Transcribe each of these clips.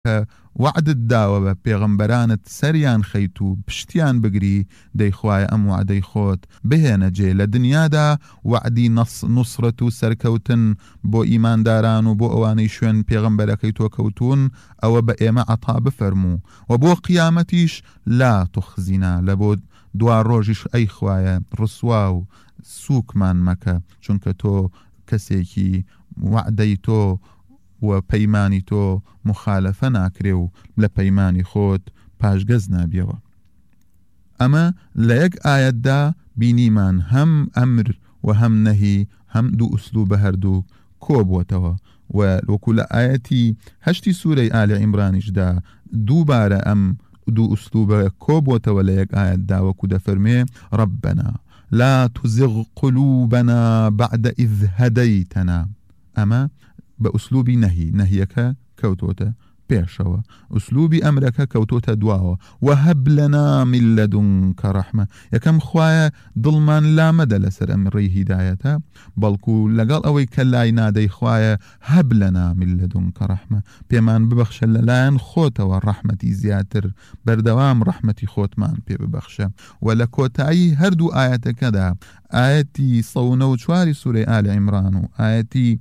وعدت داوە بە پێغەمبەرانت سەریان خەیت و پشتیان بگری دەیخوایە ئەم وعدەی خۆت بهێنە جێ لە دنیادا وعدی نوسرەت و سەرکەوتن بۆ ئیمانداران و بۆ ئەوانەی شوێن پێغەمبەرەکەی تۆ کەوتون ئەوە بە ئێمە عەتا بفەرموو و بۆ قیامەتیش لا تخزینا لە بۆ دوا ڕۆژیش ئەی خوایە ڕسوا و سووکمان مەکە چونکە تۆ کەسێکی وعدەی تۆ و پەیمانی تۆ مخالەفە ناکرێ و لە پەیمانی خۆت پاشگەز نابیەوە. ئەمە لە یەک ئایەتدا بینیمان هەم ئەمر و هەم نەهی هەم دوو ئوسلوبە هەردوو کۆبووەتەوە و وەکو لە ئایەتی 8 سوورەی ئالی عیمرانیشدا دووبارە ئەم دوو ئوسلوبە کۆبووەتەوە لە یەک ئایەتدا وەکو دەفەرمێ ربنا لا تزغ قلوبنا بعد إذ هديتنا. ئەمە بە ئوسلوبی نەهیەکە کەوتۆتە پێشەوە ئوسلوبی ئەمرەکە کەوتۆتە دواوە وهب لنا من لدنك رحمة. یەکەم خوایە دڵمان لامەدە لەسەر ئەم ڕێی هیدایەتە بەڵکو لەگەڵ ئەوەی کە لای نادەی خوایە هەب لنا من لدنك رحمة پێمان ببەخشە لەلایەن خۆتەوە ڕەحمەتی زیاتر بەردەوام ڕەحمەتی خۆتمان پێ ببەخشە. و لە کۆتایی هەردوو ئایەتەکەدا ئایەتی 104 سوورەی ئالی عیمران و ئایەتی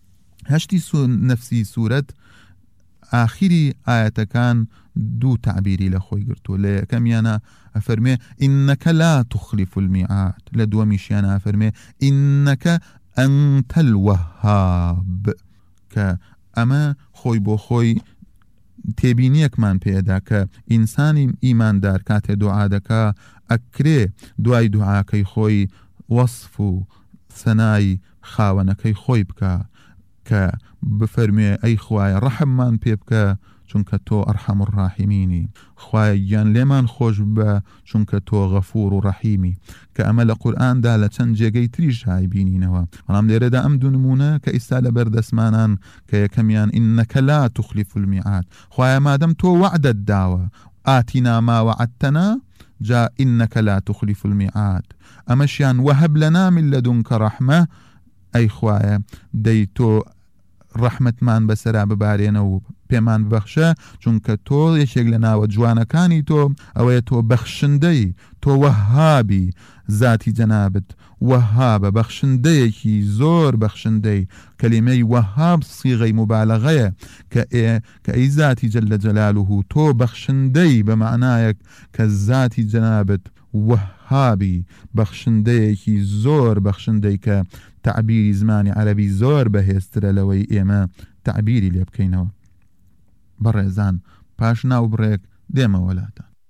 8 نفسی سوورەت آخری ئایەتەکان دوو تعبیری لە خۆی گرتووە. لە یەکەمیانە ئەفەرمێ إنك لا تخلف الميعاد، لە دووەمیشیانە ئەفەرمێ إنك أنت الوهاب، کە ئەمە خۆی بۆ خۆی تێبینیەکمان پێدا کە ئینسانی ئیماندار کاتێ دوعا دەکا ئەکرێ دوای دوعاکەی خۆی وەصف و سەنای خاوەنەکەی خۆی بکە کە بفەرمێ ئەی خوایە ڕەحممان پێ بکە چونکە تۆ ئەرحەم الراحیمینی، خوایە گیان لێمان خۆش بە چونکە تۆ غەفور و ڕەحیمی، کە ئەمە لە قورئاندا لە چەند جێگەی تریش هایبینینەوە. بەڵام لێرەدا ئەم دوو نمونە کە ئیستا لە بەردەسمانان کە یەکەمیان إنك لا تخلف الميعاد، خوایە مادەم تۆ وعدت داوە ئاتینا ما وعدتنا جا إنك لا تخلف الميعاد. ئەمەشیان وهب لنا من لدنك رحمة، ئەی خوایە دەی تۆ ڕەحمەتمان بەسەرا ببارێنە و پێمان ببەخشە چونکە تۆ یەکێک لە ناوە جوانەکانی تۆ ئەوەیە تۆ بەخشندەی، تۆ وەهابی، ذاتی جەنابت وەهابە، بەخشندەیەکی زۆر بەخشندەی. کەلیمەی وەهاب سیغەی مبالغەیە کە ئەی ذاتی جەلە جەلالوه تۆ بەخشندەی بە معنایەک کە ذاتی جەنابت وەهابی، بەخشندەیەکی زۆر بەخشندەی کە تعبیری زمانی عەرەبی زۆر بەهێزترە لەوەی ئێمە تعبیری لێ بکەینەوە. بەڕێزان پاش ناو بڕێک دێمە وەلاتە.